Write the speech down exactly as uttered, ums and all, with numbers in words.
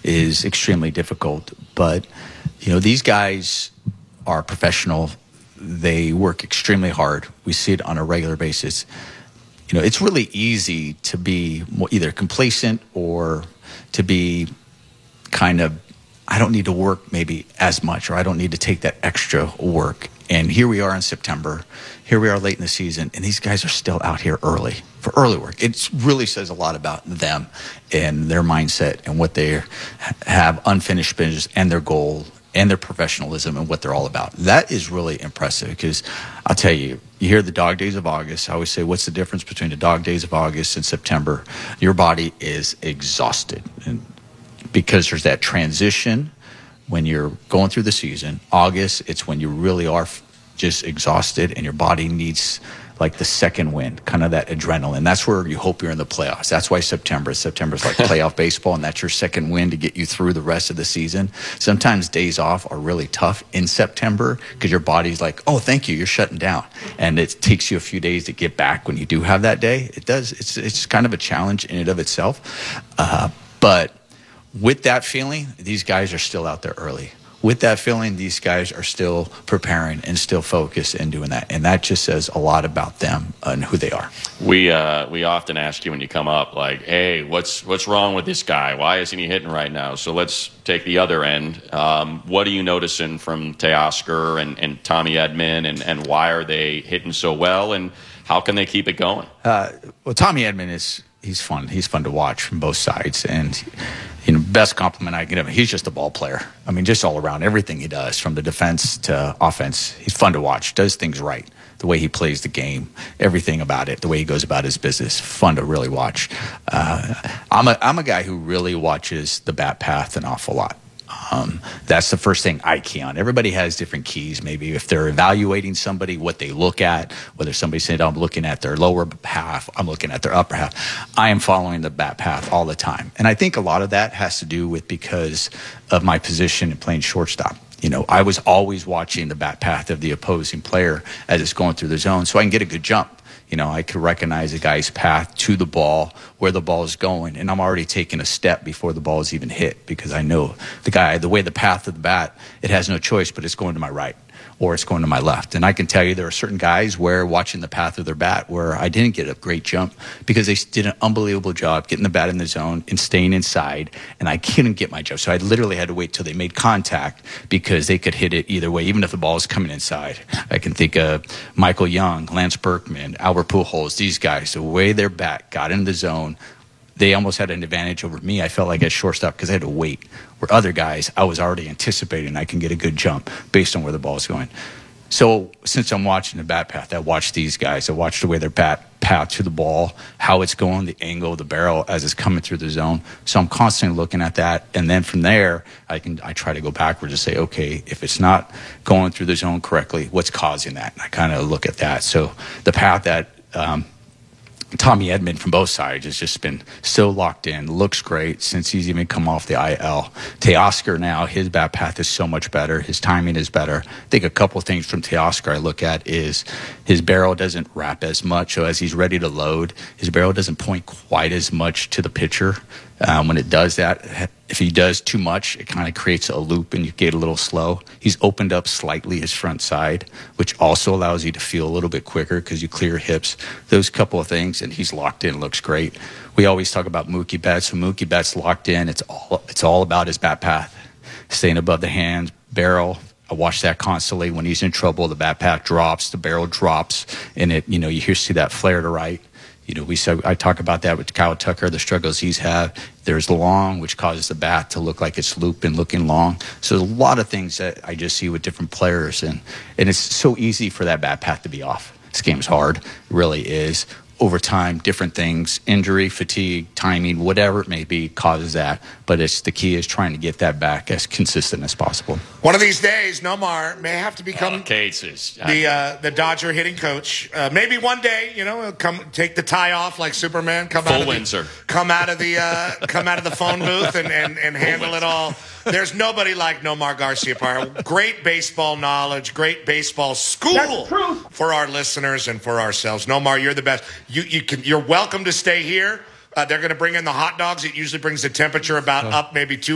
is extremely difficult. But, you know, these guys are professional. They work extremely hard. We see it on a regular basis. You know, it's really easy to be either complacent or to be kind of, I don't need to work maybe as much, or I don't need to take that extra work. And here we are in September. Here we are late in the season, and these guys are still out here early for early work. It really says a lot about them and their mindset and what they have unfinished business and their goal and their professionalism and what they're all about. That is really impressive, because I'll tell you, you hear the dog days of August. I always say, what's the difference between the dog days of August and September? Your body is exhausted, and because there's that transition when you're going through the season. August, it's when you really are just exhausted and your body needs like the second wind, kind of that adrenaline. That's where you hope you're in the playoffs. That's why September. September's like playoff baseball, and that's your second wind to get you through the rest of the season. Sometimes days off are really tough in September because your body's like, oh, thank you, you're shutting down. And it takes you a few days to get back when you do have that day. It does. It's, it's kind of a challenge in and of itself. Uh, but with that feeling, these guys are still out there early. With that feeling, these guys are still preparing and still focused and doing that. And that just says a lot about them and who they are. We uh, we often ask you when you come up, like, hey, what's what's wrong with this guy? Why isn't he hitting right now? So let's take the other end. Um, what are you noticing from Teoscar and, and Tommy Edman, and, and why are they hitting so well, and how can they keep it going? Uh, well, Tommy Edman is he's fun. He's fun to watch from both sides. And you know, best compliment I can give him, he's just a ball player. I mean, just all around, everything he does, from the defense to offense, he's fun to watch, does things right. The way he plays the game, everything about it, the way he goes about his business, fun to really watch. Uh, I'm a I'm a guy who really watches the bat path an awful lot. Um, that's the first thing I key on. Everybody has different keys. Maybe if they're evaluating somebody, what they look at, whether somebody said, I'm looking at their lower half, I'm looking at their upper half. I am following the bat path all the time. And I think a lot of that has to do with because of my position in playing shortstop. You know, I was always watching the bat path of the opposing player as it's going through the zone so I can get a good jump. You know, I could recognize a guy's path to the ball, where the ball is going, and I'm already taking a step before the ball is even hit because I know the guy, the way the path of the bat, it has no choice, but it's going to my right or it's going to my left. And I can tell you there are certain guys where watching the path of their bat where I didn't get a great jump because they did an unbelievable job getting the bat in the zone and staying inside, and I couldn't get my jump. So I literally had to wait till they made contact because they could hit it either way, even if the ball is coming inside. I can think of Michael Young, Lance Berkman, Albert Pujols, these guys, the way their bat got in the zone, they almost had an advantage over me. I felt like at shortstop because I had to wait. Where other guys, I was already anticipating I can get a good jump based on where the ball is going. So since I'm watching the bat path, I watch these guys. I watch the way their bat path to the ball, how it's going, the angle of the barrel as it's coming through the zone. So I'm constantly looking at that. And then from there, I can I try to go backwards and say, okay, if it's not going through the zone correctly, what's causing that? And I kind of look at that. So the path that um, Tommy Edman from both sides has just been so locked in, looks great since he's even come off the I L. Teoscar now, his bat path is so much better. His timing is better. I think a couple of things from Teoscar I look at is his barrel doesn't wrap as much. So as he's ready to load, his barrel doesn't point quite as much to the pitcher. Um, when it does that, if he does too much, it kind of creates a loop and you get a little slow. He's opened up slightly his front side, which also allows you to feel a little bit quicker because you clear hips. Those couple of things, and he's locked in, looks great. We always talk about Mookie Betts. When Mookie Betts locked in, it's all it's all about his bat path, staying above the hand, barrel. I watch that constantly. When he's in trouble, the bat path drops, the barrel drops, and it, you know, you hear see that flare to right. You know, we said I talk about that with Kyle Tucker, the struggles he's had. There's long, which causes the bat to look like it's looped and looking long. So there's a lot of things that I just see with different players, and and it's so easy for that bat path to be off. This game's hard, it really is. Over time, different things, injury, fatigue, timing, whatever it may be, causes that. But it's the key is trying to get that back as consistent as possible. One of these days, Nomar may have to become uh, cases. the uh, the Dodger hitting coach. Uh, maybe one day, you know, he'll come take the tie off like Superman, come Full out of Windsor. the, come out of the uh, come out of the phone booth and, and, and handle it all. There's nobody like Nomar Garciaparra. Great baseball knowledge, great baseball school for our listeners and for ourselves. Nomar, you're the best. You you can you're welcome to stay here. Uh, they're going to bring in the hot dogs. It usually brings the temperature about up maybe two